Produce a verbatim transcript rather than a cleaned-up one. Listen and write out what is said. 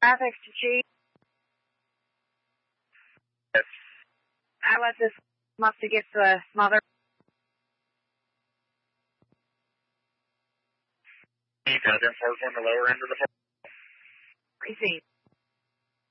Traffic to Chief. Yes. I let this must get the mother. Chief, uh, ten four on the lower end of the Receive.